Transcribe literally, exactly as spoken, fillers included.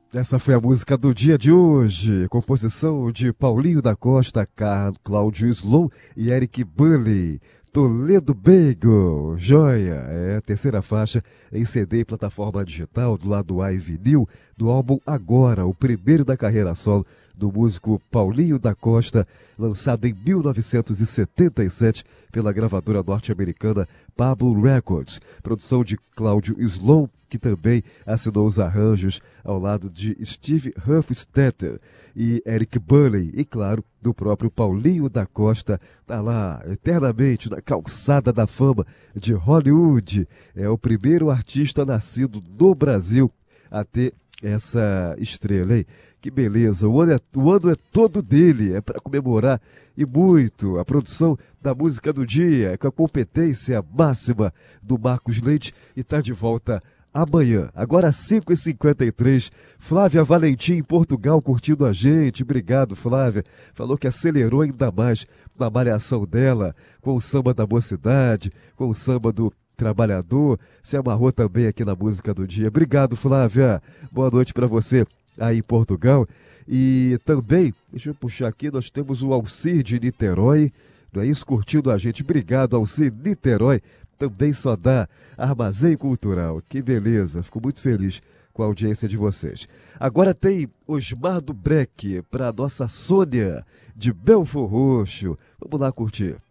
Essa foi a música do dia de hoje, composição de Paulinho da Costa, Car- Cláudio Slow e Eric Bully. Toledo Bagel, joia, é a terceira faixa em C D e plataforma digital do lado A e vinil do álbum Agora, o primeiro da carreira solo do músico Paulinho da Costa, lançado em mil novecentos e setenta e sete pela gravadora norte-americana Pablo Records, produção de Cláudio Sloan, que também assinou os arranjos ao lado de Steve Hofstetter e Eric Burley, e claro, do próprio Paulinho da Costa, tá lá eternamente na calçada da fama de Hollywood. É o primeiro artista nascido no Brasil a ter essa estrela, hein? Que beleza, o ano é, o ano é todo dele, é para comemorar e muito a produção da música do dia, com a competência máxima do Marcos Leite, e tá de volta amanhã, agora às cinco e cinquenta e três, Flávia Valentim em Portugal curtindo a gente. Obrigado, Flávia. Falou que acelerou ainda mais na malhação dela, com o samba da mocidade, com o samba do trabalhador. Se amarrou também aqui na música do dia. Obrigado, Flávia. Boa noite para você aí em Portugal. E também, deixa eu puxar aqui, nós temos o Alcir de Niterói, não é isso? Curtindo a gente. Obrigado, Alcir Niterói. Também só dá Armazém Cultural. Que beleza, fico muito feliz com a audiência de vocês. Agora tem Osmar do Breck para nossa Sônia de Belfor Roxo. Vamos lá curtir.